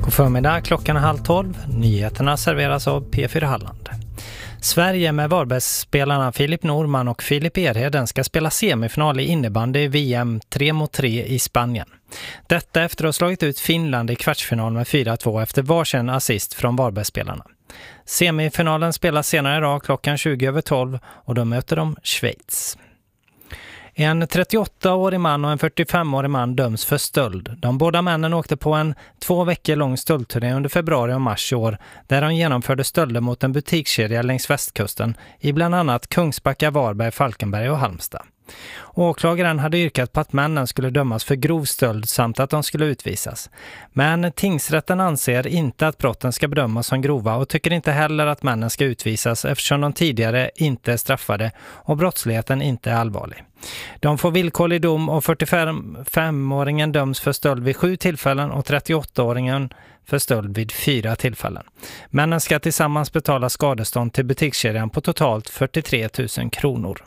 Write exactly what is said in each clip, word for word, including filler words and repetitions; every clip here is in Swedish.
God förmiddag, klockan är halv tolv. Nyheterna serveras av P fyra Halland. Sverige med Varbergsspelarna Filip Norman och Filip Erheden ska spela semifinal i innebandy i V M tre mot tre i Spanien. Detta efter att ha slagit ut Finland i kvartsfinal med fyra två efter varsin assist från Varbergsspelarna. Semifinalen spelas senare idag klockan tjugo över tolv och då möter de Schweiz. En trettioåttaårig man och en fyrtiofemårig man döms för stöld. De båda männen åkte på en två veckor lång stöldturné under februari och mars i år där de genomförde stölder mot en butikskedja längs västkusten i bland annat Kungsbacka, Varberg, Falkenberg och Halmstad. Åklagaren hade yrkat på att männen skulle dömas för grov stöld samt att de skulle utvisas. Men tingsrätten anser inte att brotten ska bedömas som grova och tycker inte heller att männen ska utvisas eftersom de tidigare inte är straffade och brottsligheten inte är allvarlig. De får villkorlig dom och fyrtiofemåringen döms för stöld vid sju tillfällen och trettioåttaåringen för stöld vid fyra tillfällen. Männen ska tillsammans betala skadestånd till butikskedjan på totalt fyrtiotre tusen kronor.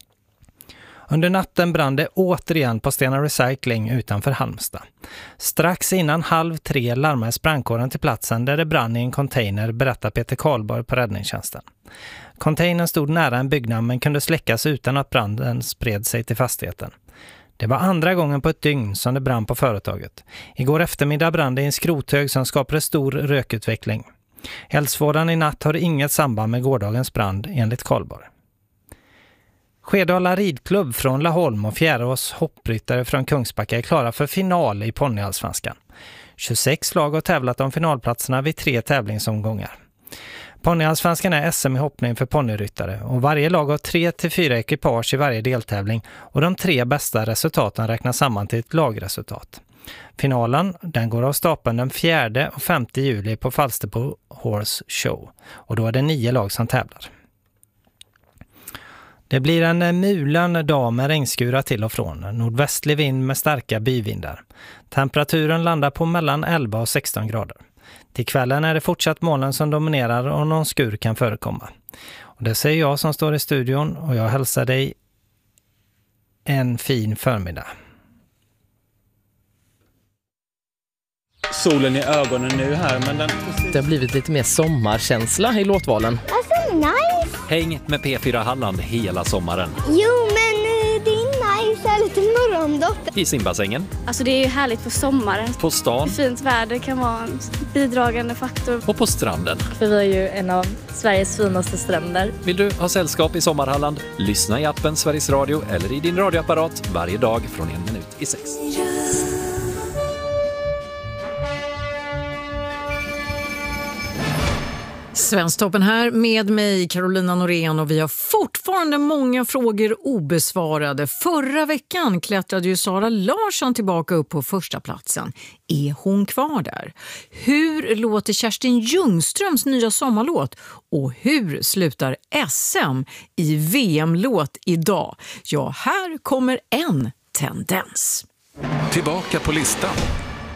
Under natten brann det återigen på Stena Recycling utanför Halmstad. Strax innan halv tre larmades brandkåren till platsen där det brann i en container, berättar Peter Karlborg på räddningstjänsten. Containern stod nära en byggnad men kunde släckas utan att branden spred sig till fastigheten. Det var andra gången på ett dygn som det brann på företaget. Igår eftermiddag brann det i en skrothög som skapade stor rökutveckling. Eldsvådan i natt har inget samband med gårdagens brand enligt Karlborg. Skedala ridklubb från Laholm och Fjärås hoppryttare från Kungsbacka är klara för final i ponnyallsvenskan. tjugosex lag har tävlat om finalplatserna vid tre tävlingsomgångar. Ponnyallsvenskan är S M i hoppning för ponnyryttare och varje lag har tre till fyra ekipage i varje deltävling och de tre bästa resultaten räknas samman till ett lagresultat. Finalen den går av stapeln den fjärde och femte juli på Falsterbo Horse Show och då är det nio lag som tävlar. Det blir en mulen dag med regnskurar till och från, nordvästlig vind med starka byvindar. Temperaturen landar på mellan elva och sexton grader. Till kvällen är det fortsatt molnen som dominerar och någon skur kan förekomma. Och det säger jag som står i studion och jag hälsar dig en fin förmiddag. Solen i ögonen nu här, men den... Det har blivit lite mer sommarkänsla i låtvalen. Alltså, nice! Häng med P fyra Halland hela sommaren. Jo, men det är nice. Här lite morgondopp. I simbassängen. Alltså det är ju härligt på sommaren. På stan. Fint väder kan vara en bidragande faktor. Och på stranden. För vi är ju en av Sveriges finaste stränder. Vill du ha sällskap i Sommarhalland? Lyssna i appen Sveriges Radio eller i din radioapparat varje dag från en minut i sex. Svensktoppen här med mig, Carolina Norén, och vi har fortfarande många frågor obesvarade. Förra veckan klättrade ju Sara Larsson tillbaka upp på första platsen. Är hon kvar där? Hur låter Kerstin Ljungströms nya sommarlåt? Och hur slutar S M i V M-låt idag? Ja, här kommer en tendens. Tillbaka på listan.